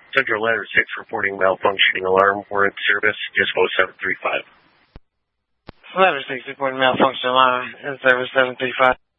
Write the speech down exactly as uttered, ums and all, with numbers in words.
Central Ladder six reporting malfunctioning alarm. We're in service, Dispo seven three five. Ladder six reporting malfunction alarm in service seven three five.